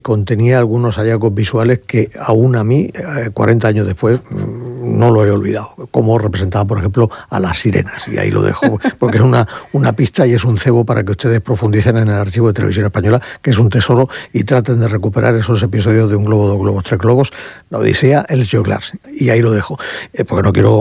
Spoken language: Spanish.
contenía algunos hallazgos visuales que aún a mí, 40 años después, no lo he olvidado. Cómo representaba, por ejemplo, a las sirenas. Y ahí lo dejo, porque es una pista y es un cebo para que ustedes profundicen en el archivo de Televisión Española, que es un tesoro, y traten de recuperar esos episodios de Un globo, dos globos, tres globos, la Odisea, el Geoglass. Y ahí lo dejo, porque no quiero